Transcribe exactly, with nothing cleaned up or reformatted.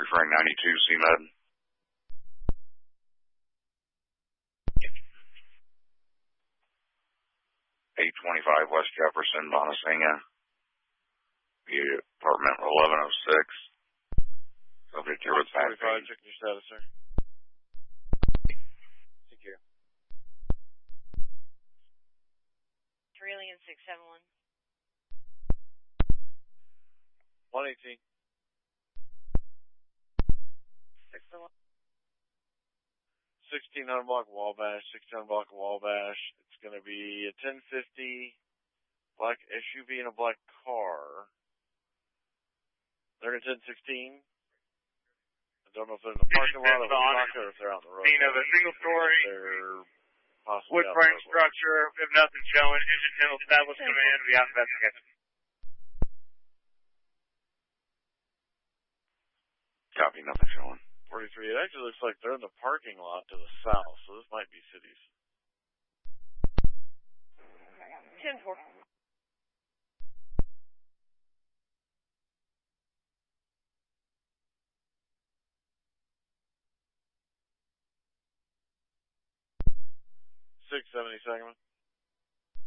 Frank ninety-two, C-Med. eight twenty-five West Jefferson, Montesanga. Apartment eleven oh six. Subject here with back pain. Check your status, sir. Secure. three Alien six seven one. one eighteen. six to one. sixteen hundred block Wabash, sixteen hundred block Wabash. It's going to be a ten fifty black S U V and a black car. They're in ten sixteen. I don't know if they're in the parking lot of the truck or if they're out on the road. Scene of a single story, They're possibly wood frame structure, if nothing showing, engine handle established command, we have investigation. Copy, nothing showing. forty-three. It actually looks like they're in the parking lot to the south, so this might be cities. ten four. six seventy second.